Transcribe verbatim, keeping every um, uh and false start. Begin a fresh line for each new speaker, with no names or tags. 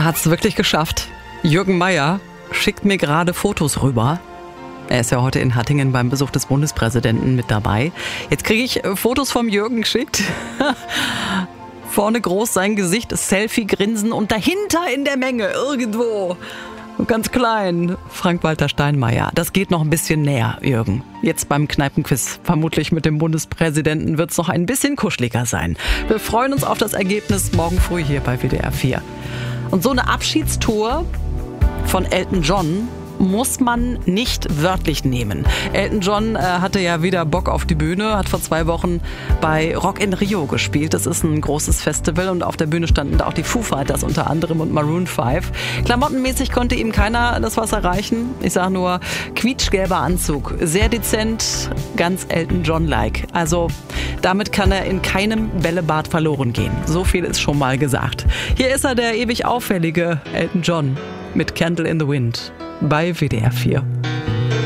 Er hat es wirklich geschafft. Jürgen Meier schickt mir gerade Fotos rüber. Er ist ja heute in Hattingen beim Besuch des Bundespräsidenten mit dabei. Jetzt kriege ich Fotos vom Jürgen geschickt. Vorne groß sein Gesicht, Selfie, Grinsen und dahinter in der Menge irgendwo, ganz klein, Frank-Walter Steinmeier. Das geht noch ein bisschen näher, Jürgen. Jetzt beim Kneipenquiz, vermutlich mit dem Bundespräsidenten, wird es noch ein bisschen kuscheliger sein. Wir freuen uns auf das Ergebnis morgen früh hier bei W D R vier. Und so eine Abschiedstour von Elton John muss man nicht wörtlich nehmen. Elton John äh, hatte ja wieder Bock auf die Bühne, hat vor zwei Wochen bei Rock in Rio gespielt. Das ist ein großes Festival und auf der Bühne standen da auch die Foo Fighters unter anderem und Maroon fünf. Klamottenmäßig konnte ihm keiner das was erreichen. Ich sage nur, quietschgelber Anzug, sehr dezent, ganz Elton John-like. Also damit kann er in keinem Bällebad verloren gehen. So viel ist schon mal gesagt. Hier ist er, der ewig auffällige Elton John mit Candle in the Wind bei W D R vier.